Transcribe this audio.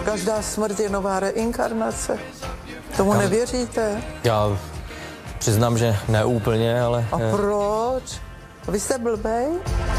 každá smrt je nová reinkarnace. Tomu nevěříte? Já přiznám, že ne úplně, ale... A proč? Vy jste blbej?